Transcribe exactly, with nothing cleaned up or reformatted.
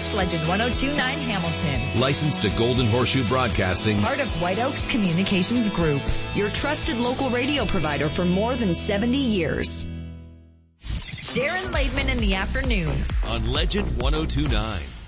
Watch Legend one oh two point nine Hamilton. Licensed to Golden Horseshoe Broadcasting. Part of White Oaks Communications Group. Your trusted local radio provider for more than seventy years. Darren Laidman in the afternoon. On Legend one oh two point nine.